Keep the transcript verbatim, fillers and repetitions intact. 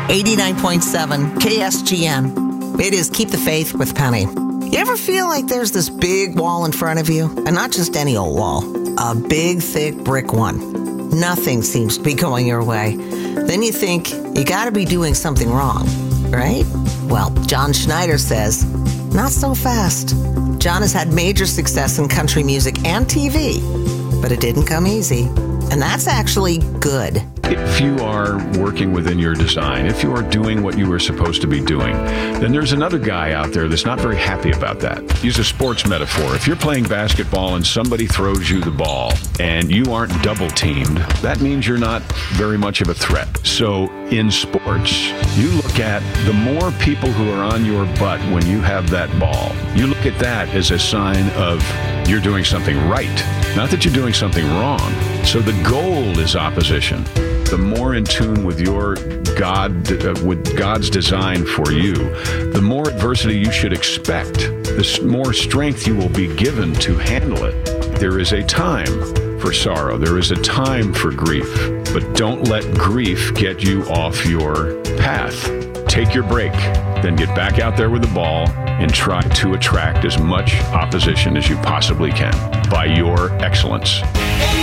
eighty-nine point seven K S G N. It is Keep the Faith with Penny. You ever feel like there's this big wall in front of you? And not just any old wall. A big, thick brick one. Nothing seems to be going your way. Then you think, you gotta be doing something wrong, right? Well, John Schneider says, not so fast. John has had major success in country music and T V, but it didn't come easy. And that's actually good. If you are working within your design, if you are doing what you were supposed to be doing, then there's another guy out there that's not very happy about that. Use a sports metaphor. If you're playing basketball and somebody throws you the ball and you aren't double teamed, that means you're not very much of a threat. So in sports, you look at the more people who are on your butt when you have that ball, you look at that as a sign of you're doing something right, not that you're doing something wrong. So the goal is opposition. The more in tune with your God, uh, with God's design for you, the more adversity you should expect, the more strength you will be given to handle it. There is a time for sorrow. There is a time for grief. But don't let grief get you off your path. Take your break, then get back out there with the ball and try to attract as much opposition as you possibly can by your excellence.